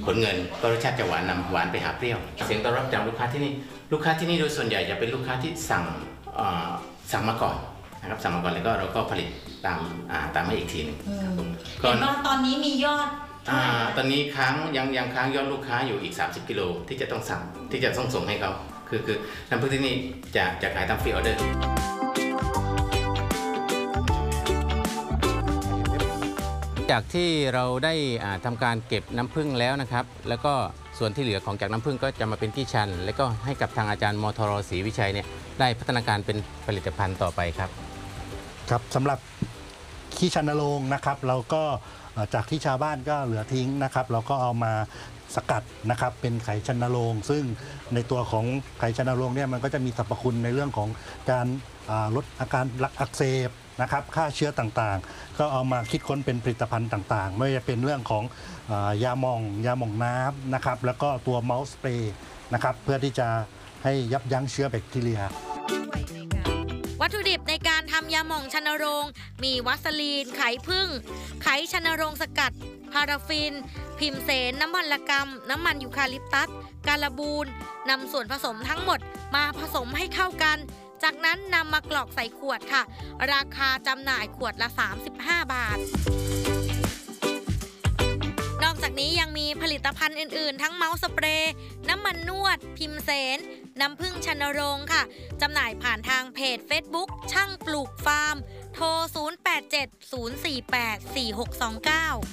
ผลเงินก็รสชาติจะหวานนำหวานไปหาเปรี้ยวเสียงตอบรับจากลูกค้าที่นี่โดยส่วนใหญ่จะเป็นลูกค้าที่สั่งมาก่อนนะครับสั่งมาก่อนแล้วก็เราก็ผลิตตามให้อีกทีหนึ่งเห็นว่าตอนนี้มียอดตอนนี้ยังค้างยอดลูกค้าอยู่อีก30 กิโลที่จะต้องสั่งที่จะต้องส่งให้เขาคือน้ำผึ้งที่นี่จะขายตามฟรีออเดอร์จากที่เราได้ทำการเก็บน้ำผึ้งแล้วนะครับแล้วก็ส่วนที่เหลือของจากน้ำผึ้งก็จะมาเป็นที่ชันแล้วก็ให้กับทางอาจารย์มทร.ศรีวิชัยเนี่ยได้พัฒนาการเป็นผลิตภัณฑ์ต่อไปครับครับสำหรับขี้ชันนโรงนะครับเราก็จากที่ชาวบ้านก็เหลือทิ้งนะครับเราก็เอามาสกัดนะครับเป็นไขชันนโรงซึ่งในตัวของไขชันนโรงเนี่ยมันก็จะมีสรรพคุณในเรื่องของการลดอาการอักเสบนะครับฆ่าเชื้อต่างๆก็เอามาคิดค้นเป็นผลิตภัณฑ์ต่างๆไม่ว่าจะเป็นเรื่องของยาหม่องน้ำนะครับแล้วก็ตัวเมาส์สเปรย์นะครับเพื่อที่จะให้ยับยั้งเชื้อแบคทีเรียวัตถุดิบในการทำยาหม่องชันโรงมีวัสลีนไข่ผึ้งไขชันโรงสกัดพาราฟินพิมเสนน้ำมันละกำน้ำมันยูคาลิปตัสการบูนนำส่วนผสมทั้งหมดมาผสมให้เข้ากันจากนั้นนำมากรอกใส่ขวดค่ะราคาจำหน่ายขวดละ35 บาทนอกจากนี้ยังมีผลิตภัณฑ์อื่นๆทั้งเมาส์สเปรย์น้ำมันนวดพิมเสนน้ำผึ้งชันโรงค่ะจำหน่ายผ่านทางเพจ Facebook ช่างปลูกฟาร์มโทร0870484629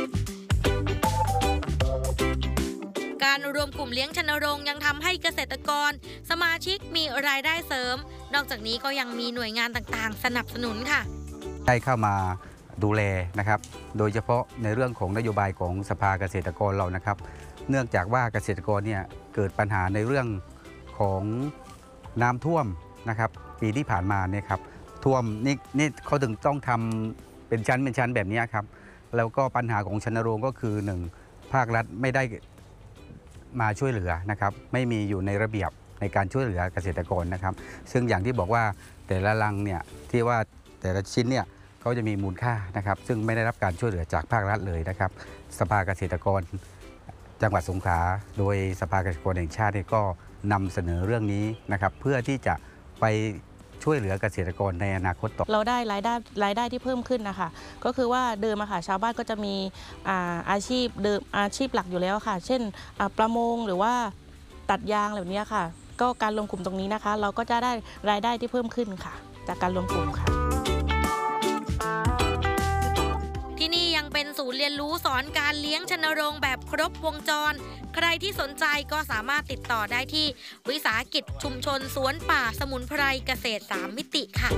การรวมกลุ่มเลี้ยงชันโรงยังทำให้เกษตรกรสมาชิกมีรายได้เสริมนอกจากนี้ก็ยังมีหน่วยงานต่างๆสนับสนุนค่ะได้เข้ามาดูแลนะครับโดยเฉพาะในเรื่องของนโยบายของสภาเกษตรกรเรานะครับเนื่องจากว่าเกษตรกรเนี่ยเกิดปัญหาในเรื่องของน้ำท่วมนะครับปีที่ผ่านมาเนี่ยครับท่วมนี่เขาถึงต้องทำเป็นชั้นแบบนี้ครับแล้วก็ปัญหาของชันโรงก็คือ1ภาครัฐไม่ได้มาช่วยเหลือนะครับไม่มีอยู่ในระเบียบในการช่วยเหลือเกษตรกรนะครับซึ่งอย่างที่บอกว่าแต่ละลังเนี่ยที่ว่าแต่ละชิ้นเนี่ยเขาจะมีมูลค่านะครับซึ่งไม่ได้รับการช่วยเหลือจากภาครัฐเลยนะครับสภาเกษตรกรจังหวัดสงขลาโดยสภาเกษตรกรแห่งชาติก็นำเสนอเรื่องนี้นะครับเพื่อที่จะไปช่วยเหลือเกษตรกรในอนาคตต่อเราได้รายได้ที่เพิ่มขึ้นนะคะก็คือว่าเดิมค่ะชาวบ้านก็จะมีอาชีพหลักอยู่แล้วค่ะเช่นประมงหรือว่าตัดยางแบบนี้ค่ะก็การรวมกลุ่มตรงนี้นะคะเราก็จะได้รายได้ที่เพิ่มขึ้นค่ะจากการรวมกลุ่มค่ะที่นี่ยังเป็นศูนย์เรียนรู้สอนการเลี้ยงชันโรงแบบครบวงจรใครที่สนใจก็สามารถติดต่อได้ที่วิสาหกิจชุมชนสวนป่าสมุนไพรเกษตร3 มิติค่ะ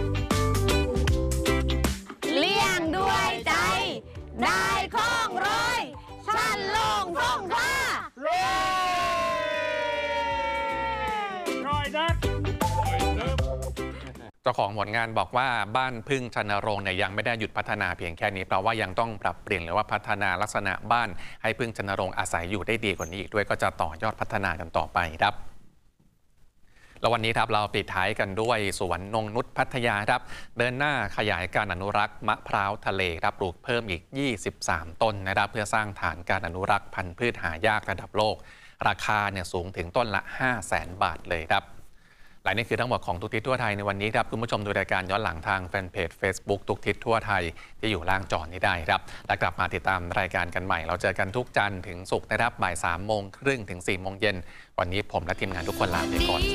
เลี้ยงด้วยใจได้คล่องร้อยชันโรงสงขลาเจ้าของผลงานบอกว่าบ้านพึ่งชันโรงเนี่ยยังไม่ได้หยุดพัฒนาเพียงแค่นี้เพราะว่ายังต้องปรับเปลี่ยนหรือว่าพัฒนาลักษณะบ้านให้พึ่งชันโรงอาศัยอยู่ได้ดีกว่านี้อีกด้วยก็จะต่อยอดพัฒนากันต่อไปครับแล้ววันนี้ครับเราปิดท้ายกันด้วยสวนนงนุชพัทยาครับเดินหน้าขยายการอนุรักษ์มะพร้าวทะเลครับปลูกเพิ่มอีก23 ต้นนะครับเพื่อสร้างฐานการอนุรักษ์พันธุ์พืชหายากระดับโลกราคาเนี่ยสูงถึงต้นละ 500,000 บาทเลยครับและนี่คือทั้งหมดของทุกทิศทั่วไทยในวันนี้ครับคุณผู้ชมดูรายการย้อนหลังทางแฟนเพจ Facebook ทุกทิศทั่วไทยที่อยู่ล่างจอนี้ได้ครับและกลับมาติดตามรายการกันใหม่เราเจอกันทุกจันทร์ถึงศุกร์นะครับบ่าย 3:30 ถึง 4:00 นวันนี้ผมและทีมงานทุกคนลาไปก่อน